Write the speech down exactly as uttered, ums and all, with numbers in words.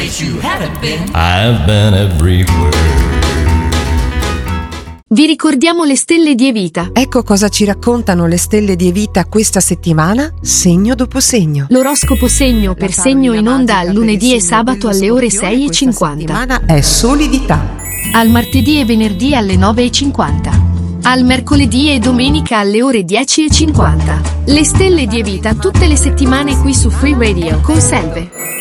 place you haven't been. I've been everywhere. Vi ricordiamo le stelle di Evita. Ecco cosa ci raccontano le stelle di Evita questa settimana, segno dopo segno. L'oroscopo segno per segno in onda al lunedì e sabato alle ore sei e cinquanta. Questa settimana è solidità. Al martedì e venerdì alle nove e cinquanta. Al mercoledì e domenica alle ore dieci e cinquanta. Le stelle di Evita tutte le settimane qui su Free Radio con Selve.